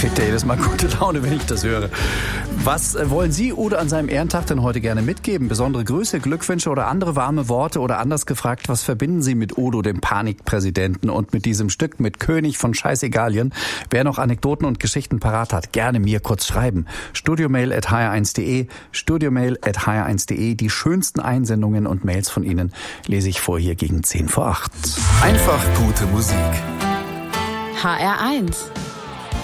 kriegt ja jedes Mal gute Laune, wenn ich das höre. Was wollen Sie Udo an seinem Ehrentag denn heute gerne mitgeben? Besondere Grüße, Glückwünsche oder andere warme Worte? Oder anders gefragt, was verbinden Sie mit Udo, dem Panikpräsidenten, und mit diesem Stück, mit König von Scheißegalien? Wer noch Anekdoten und Geschichten parat hat, gerne mir kurz schreiben. studiomail@hr1.de, studiomail@hr1.de. Die schönsten Einsendungen und Mails von Ihnen lese ich vor hier gegen 7:50. Einfach gute Musik. HR1